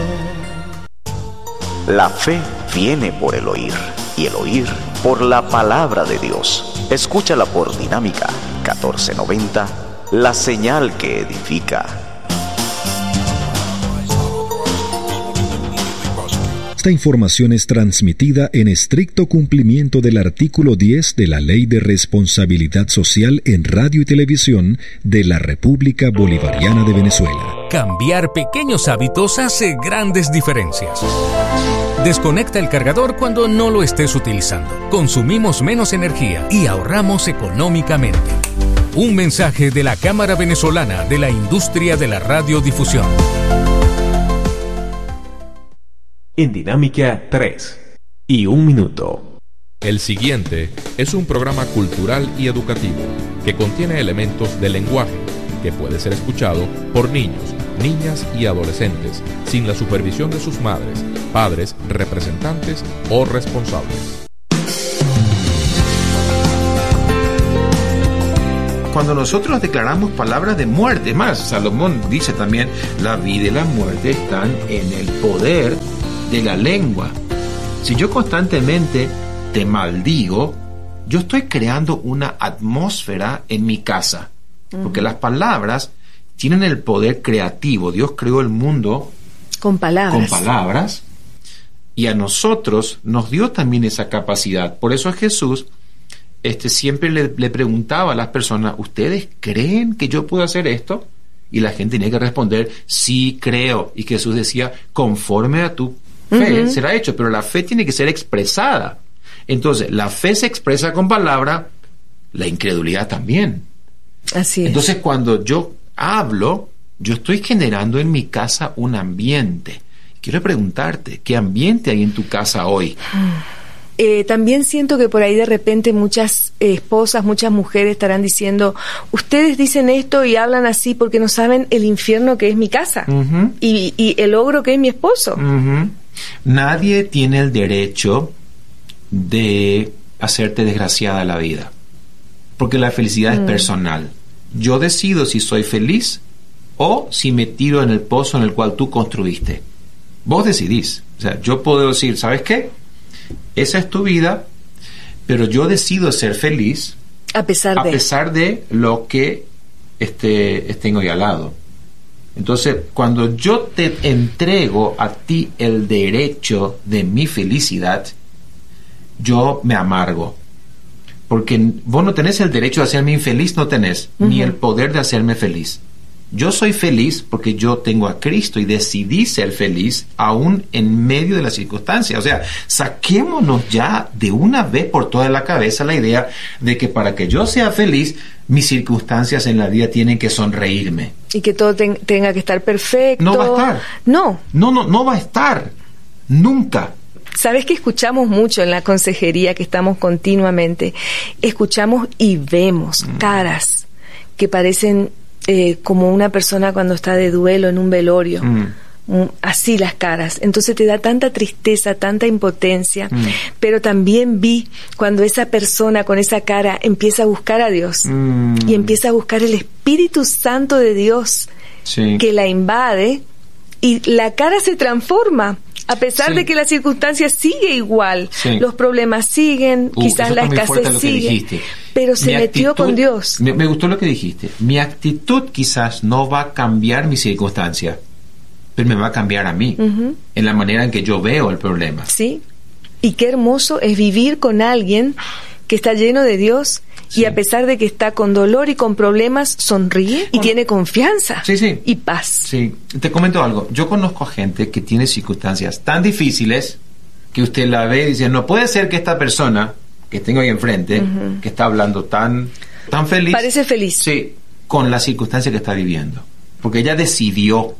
La fe viene por el oír, y el oír por la palabra de Dios. Escúchala por Dinámica 1490, la señal que edifica. Esta información es transmitida en estricto cumplimiento del artículo 10 de la Ley de Responsabilidad Social en Radio y Televisión de la República Bolivariana de Venezuela. Cambiar pequeños hábitos hace grandes diferencias. Desconecta el cargador cuando no lo estés utilizando. Consumimos menos energía y ahorramos económicamente. Un mensaje de la Cámara Venezolana de la Industria de la Radiodifusión. En Dinámica 3 y 1 minuto. El siguiente es un programa cultural y educativo que contiene elementos de lenguaje que puede ser escuchado por niños, niñas y adolescentes sin la supervisión de sus madres, padres, representantes o responsables. Cuando nosotros declaramos palabras de muerte, más Salomón dice también, la vida y la muerte están en el poder de la lengua. Si yo constantemente te maldigo, yo estoy creando una atmósfera en mi casa, porque las palabras tienen el poder creativo. Dios creó el mundo con palabras, y a nosotros nos dio también esa capacidad. Por eso Jesús siempre le preguntaba a las personas, ¿ustedes creen que yo puedo hacer esto? Y la gente tenía que responder, sí creo. Y Jesús decía, conforme a tu fe será hecho, pero la fe tiene que ser expresada. Entonces, la fe se expresa con palabra, la incredulidad también. Así es. Entonces, cuando yo hablo, yo estoy generando en mi casa un ambiente. Quiero preguntarte, ¿qué ambiente hay en tu casa hoy? También siento que por ahí de repente muchas esposas, muchas mujeres estarán diciendo, ustedes dicen esto y hablan así porque no saben el infierno que es mi casa y el ogro que es mi esposo. Nadie tiene el derecho de hacerte desgraciada la vida, porque la felicidad es personal. Yo decido si soy feliz o si me tiro en el pozo en el cual tú construiste. Vos decidís. O sea, yo puedo decir, ¿sabes qué? Esa es tu vida, pero yo decido ser feliz a pesar de lo que tengo ahí al lado. Entonces, cuando yo te entrego a ti el derecho de mi felicidad, yo me amargo. Porque vos no tenés el derecho de hacerme infeliz, no tenés, ni el poder de hacerme feliz. Yo soy feliz porque yo tengo a Cristo y decidí ser feliz aún en medio de las circunstancias. O sea, saquémonos ya de una vez por toda la cabeza la idea de que para que yo sea feliz, mis circunstancias en la vida tienen que sonreírme. Y que todo tenga que estar perfecto. No va a estar. No va a estar. Nunca. ¿Sabes que escuchamos mucho en la consejería que estamos continuamente? Escuchamos y vemos caras que parecen como una persona cuando está de duelo en un velorio. Así las caras. Entonces te da tanta tristeza, tanta impotencia. Pero también vi cuando esa persona con esa cara empieza a buscar a Dios y empieza a buscar el Espíritu Santo de Dios que la invade y la cara se transforma. A pesar de que la circunstancia sigue igual, los problemas siguen, quizás la escasez sigue, pero se metió con Dios. Me gustó lo que dijiste. Mi actitud quizás no va a cambiar mi circunstancia, pero me va a cambiar a mí, en la manera en que yo veo el problema. Sí, y qué hermoso es vivir con alguien que está lleno de Dios y a pesar de que está con dolor y con problemas, sonríe y tiene confianza y paz. Sí, te comento algo. Yo conozco gente que tiene circunstancias tan difíciles que usted la ve y dice, no puede ser que esta persona que tengo ahí enfrente, que está hablando tan feliz. Parece feliz. Sí, con la circunstancia que está viviendo. Porque ella decidió.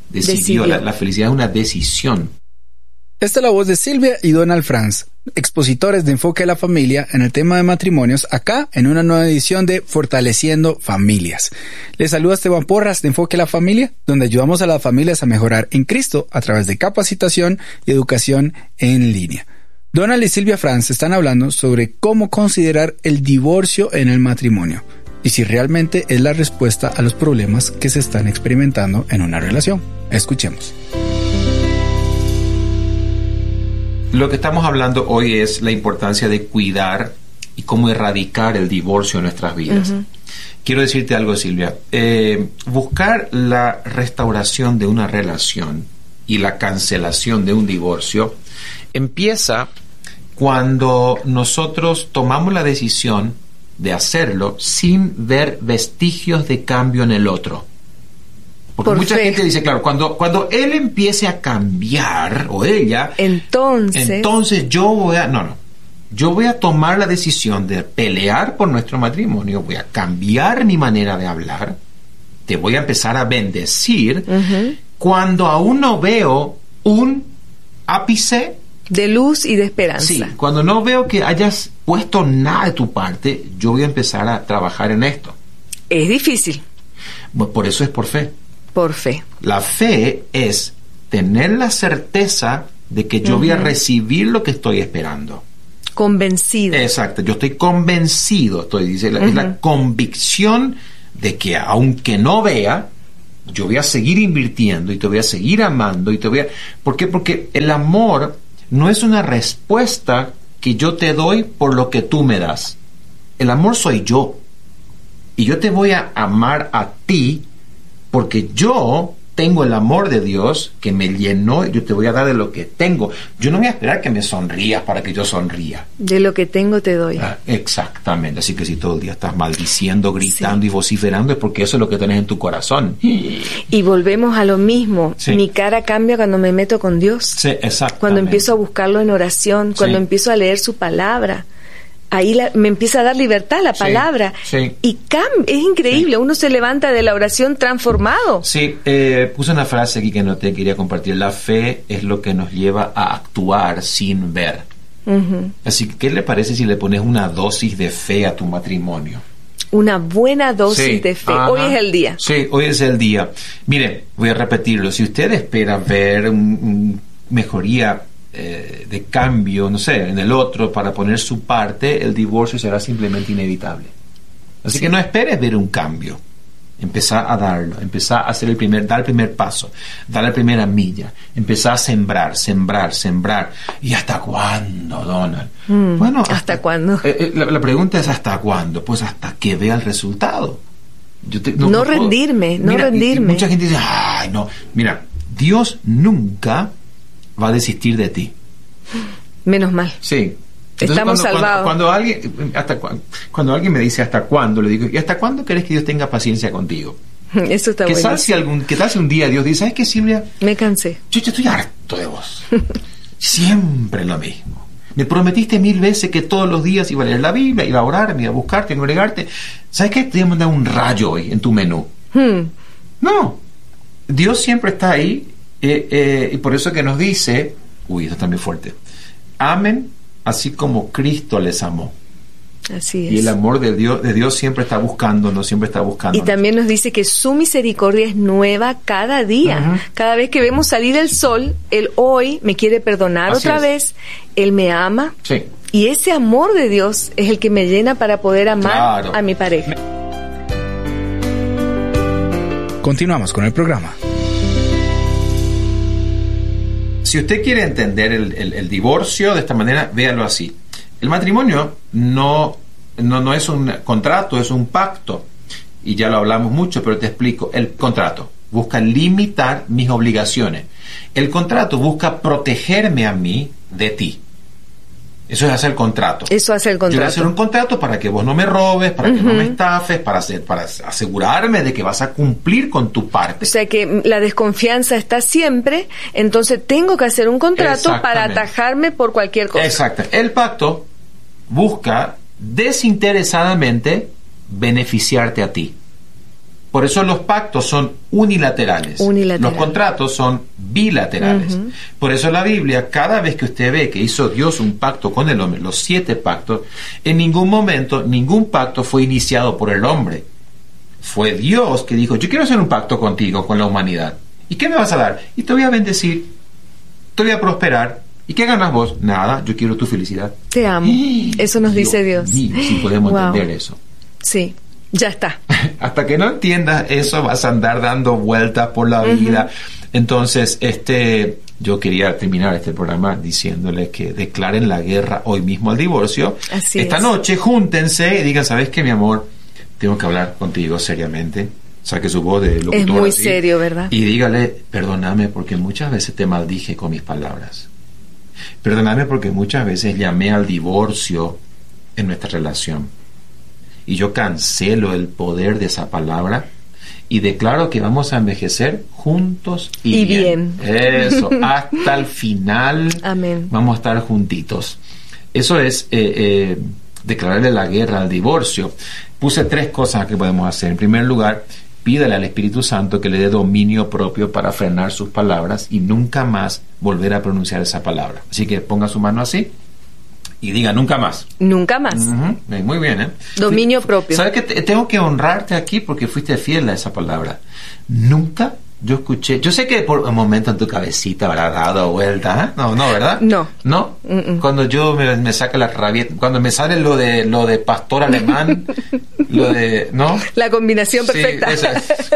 La felicidad es una decisión. Esta es la voz de Silvia y Donald Franz, expositores de Enfoque a la Familia en el tema de matrimonios, acá en una nueva edición de Fortaleciendo Familias. Les saluda Esteban Porras de Enfoque a la Familia, donde ayudamos a las familias a mejorar en Cristo a través de capacitación y educación en línea. Donald y Silvia Franz están hablando sobre cómo considerar el divorcio en el matrimonio y si realmente es la respuesta a los problemas que se están experimentando en una relación. Escuchemos. Lo que estamos hablando hoy es la importancia de cuidar y cómo erradicar el divorcio en nuestras vidas. Quiero decirte algo, Silvia. Buscar la restauración de una relación y la cancelación de un divorcio empieza cuando nosotros tomamos la decisión de hacerlo sin ver vestigios de cambio en el otro. Porque mucha gente dice, claro, cuando él empiece a cambiar, o ella, entonces yo voy a... No. Yo voy a tomar la decisión de pelear por nuestro matrimonio, voy a cambiar mi manera de hablar, te voy a empezar a bendecir, cuando aún no veo un ápice de luz y de esperanza. Sí, cuando no veo que hayas puesto nada de tu parte, yo voy a empezar a trabajar en esto. Es difícil. Por eso es por fe. Por fe. La fe es tener la certeza de que yo voy a recibir lo que estoy esperando. Convencido. Exacto, yo estoy convencido, es la convicción de que aunque no vea, yo voy a seguir invirtiendo y te voy a seguir amando y te voy a... ¿Por qué? Porque el amor no es una respuesta que yo te doy por lo que tú me das. El amor soy yo. Y yo te voy a amar a ti porque yo tengo el amor de Dios que me llenó y yo te voy a dar de lo que tengo. Yo no voy a esperar que me sonrías para que yo sonría. De lo que tengo te doy. Exactamente. Así que si todo el día estás maldiciendo, gritando y vociferando, es porque eso es lo que tenés en tu corazón. Y volvemos a lo mismo. Mi cara cambia cuando me meto con Dios. Sí, exactamente. Cuando empiezo a buscarlo en oración, cuando empiezo a leer su palabra. Ahí me empieza a dar libertad la palabra. Y es increíble, uno se levanta de la oración transformado. Sí, puse una frase aquí que no te quería compartir. La fe es lo que nos lleva a actuar sin ver. Así que, ¿qué le parece si le pones una dosis de fe a tu matrimonio? Una buena dosis de fe. Hoy es el día. Sí, hoy es el día. Mire, voy a repetirlo. Si usted espera ver mejoría de cambio, no sé, en el otro para poner su parte, el divorcio será simplemente inevitable. Así que no esperes ver un cambio. Empezar a darlo, empezar a hacer dar el primer paso, dar la primera milla, empezar a sembrar. ¿Y hasta cuándo, Donald? Bueno, ¿hasta cuándo? La pregunta es ¿hasta cuándo? Pues hasta que vea el resultado. No rendirme. Mucha gente dice, ay, no. Mira, Dios nunca va a desistir de ti. Menos mal. Sí. Entonces, estamos salvados. Cuando alguien me dice ¿hasta cuándo? Le digo, ¿y hasta cuándo querés que Dios tenga paciencia contigo? Eso está bueno. ¿Qué tal si un día Dios dice, ¿sabes qué, Silvia? Me cansé. Yo estoy harto de vos. Siempre lo mismo. Me prometiste 1000 veces que todos los días iba a leer la Biblia, iba a orar, me iba a buscarte, a congregarte. ¿Sabes qué? Te voy a mandar un rayo hoy en tu menú. No. Dios siempre está ahí. Y por eso que nos dice, esto está muy fuerte, amen así como Cristo les amó. Así es. Y el amor de Dios siempre está buscándonos. Y también nos dice que su misericordia es nueva cada día. Cada vez que vemos salir el sol, Él hoy me quiere perdonar otra vez, Él me ama. Sí. Y ese amor de Dios es el que me llena para poder amar a mi pareja. Continuamos con el programa. Si usted quiere entender el divorcio de esta manera, véalo así. El matrimonio no es un contrato, es un pacto. Y ya lo hablamos mucho, pero te explico. El contrato busca limitar mis obligaciones. El contrato busca protegerme a mí de ti. Eso es hacer contrato. Eso hace el contrato. Yo voy a hacer un contrato para que vos no me robes, para que no me estafes, para asegurarme de que vas a cumplir con tu parte. O sea que la desconfianza está siempre, entonces tengo que hacer un contrato para atajarme por cualquier cosa. Exacto. El pacto busca desinteresadamente beneficiarte a ti. Por eso los pactos son unilaterales. Los contratos son bilaterales. Por eso la Biblia, cada vez que usted ve que hizo Dios un pacto con el hombre, los 7 pactos, en ningún momento, ningún pacto fue iniciado por el hombre. Fue Dios que dijo, yo quiero hacer un pacto contigo, con la humanidad. ¿Y qué me vas a dar? Y te voy a bendecir, te voy a prosperar. ¿Y qué ganas vos? Nada, yo quiero tu felicidad. Te amo. Eso nos dice Dios. Si podemos entender eso. Sí. Ya está. Hasta que no entiendas eso, vas a andar dando vueltas por la vida. Entonces, yo quería terminar este programa diciéndoles que declaren la guerra hoy mismo al divorcio. Así Esta noche júntense y digan, ¿sabes qué, mi amor? Tengo que hablar contigo seriamente. Saque su voz de locutor. Es muy así, serio, ¿verdad? Y dígale, perdóname porque muchas veces te maldije con mis palabras. Perdóname porque muchas veces llamé al divorcio en nuestra relación. Y yo cancelo el poder de esa palabra y declaro que vamos a envejecer juntos y bien. Eso, hasta el final. Amén. Vamos a estar juntitos. Eso es declararle la guerra al divorcio. Puse 3 cosas que podemos hacer. En primer lugar, pídale al Espíritu Santo que le dé dominio propio para frenar sus palabras y nunca más volver a pronunciar esa palabra. Así que ponga su mano así y diga nunca más. Nunca más. Muy bien, ¿eh? Dominio propio. ¿Sabes qué? Tengo que honrarte aquí porque fuiste fiel a esa palabra. Nunca yo escuché. Yo sé que por un momento en tu cabecita habrá dado vuelta. ¿Eh? No, ¿verdad? No. ¿No? Cuando yo me saca la rabia, cuando me sale lo de pastor alemán, lo de. ¿No? La combinación perfecta. Sí,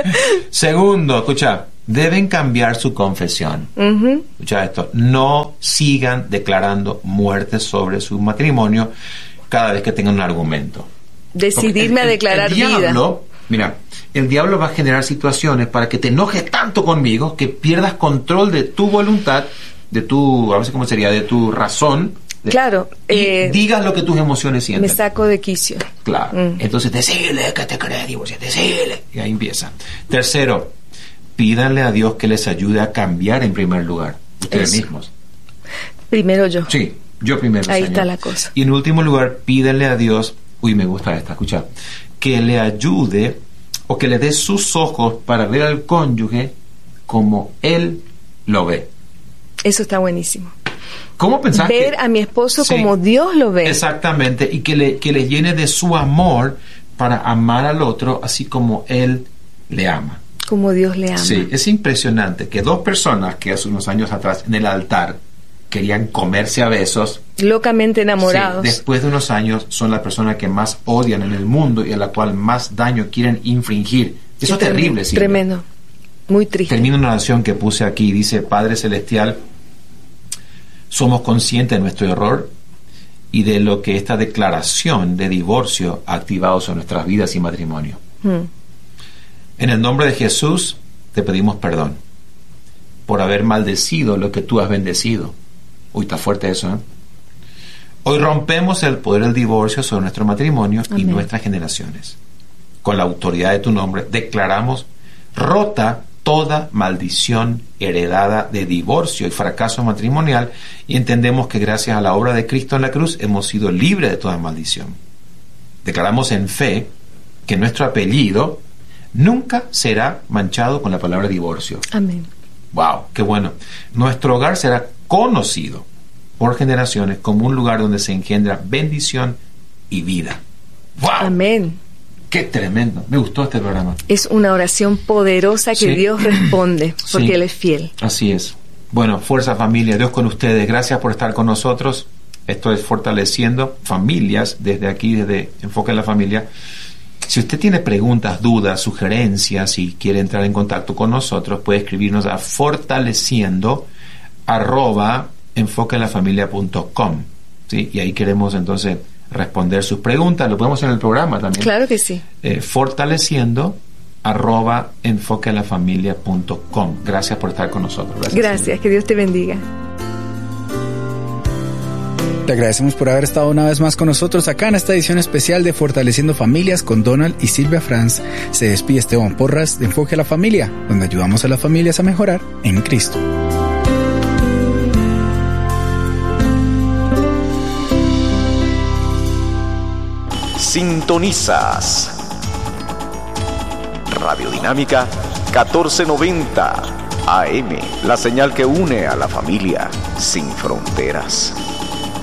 Segundo, escucha. Deben cambiar su confesión. Escucha esto. No sigan declarando muerte sobre su matrimonio cada vez que tengan un argumento. Decidirme a declarar vida. Mira, el diablo va a generar situaciones para que te enojes tanto conmigo que pierdas control de tu voluntad, de tu, a veces cómo sería, de tu razón. Claro. Y digas lo que tus emociones sienten. Me saco de quicio. Claro. Entonces, decile que te crees divorciar, decile. Y ahí empieza. Tercero, pídanle a Dios que les ayude a cambiar en primer lugar, ustedes mismos. Primero yo. Sí, yo primero. Ahí Señor. está la cosa. Y en último lugar, pídanle a Dios, me gusta esta, escucha, que le ayude o que le dé sus ojos para ver al cónyuge como Él lo ve. Eso está buenísimo. ¿Cómo pensás ver a mi esposo como Dios lo ve? Exactamente, y que le llene de su amor para amar al otro así como Él le ama. Como Dios le ama. Sí, es impresionante que 2 personas que hace unos años atrás en el altar querían comerse a besos, locamente enamorados, después de unos años son las personas que más odian en el mundo y a la cual más daño quieren infringir. Eso es terrible, sí. Tremendo, muy triste. Termino una oración que puse aquí, dice: Padre Celestial, somos conscientes de nuestro error y de lo que esta declaración de divorcio ha activado sobre nuestras vidas y matrimonio. En el nombre de Jesús te pedimos perdón por haber maldecido lo que tú has bendecido. Uy, está fuerte eso, ¿eh? Hoy rompemos el poder del divorcio sobre nuestro matrimonio y nuestras generaciones. Con la autoridad de tu nombre declaramos rota toda maldición heredada de divorcio y fracaso matrimonial y entendemos que gracias a la obra de Cristo en la cruz hemos sido libres de toda maldición. Declaramos en fe que nuestro apellido nunca será manchado con la palabra divorcio. Amén. Wow, qué bueno. Nuestro hogar será conocido por generaciones como un lugar donde se engendra bendición y vida. Wow. Amén. Qué tremendo. Me gustó este programa. Es una oración poderosa que Dios responde porque Él es fiel. Así es. Bueno, fuerza familia, Dios con ustedes. Gracias por estar con nosotros. Esto es Fortaleciendo Familias desde aquí, desde Enfoque en la Familia. Si usted tiene preguntas, dudas, sugerencias y quiere entrar en contacto con nosotros, puede escribirnos a fortaleciendo@enfoqueenlafamilia.com, ¿sí? Y ahí queremos entonces responder sus preguntas. Lo podemos hacer en el programa también. Claro que sí. Fortaleciendo@enfoqueenlafamilia.com. Gracias por estar con nosotros. Gracias, que Dios te bendiga. Te agradecemos por haber estado una vez más con nosotros acá en esta edición especial de Fortaleciendo Familias con Donald y Silvia Franz. Se despide Esteban Porras de Enfoque a la Familia, donde ayudamos a las familias a mejorar en Cristo. Sintonizas Radio Dinámica 1490 AM, la señal que une a la familia sin fronteras.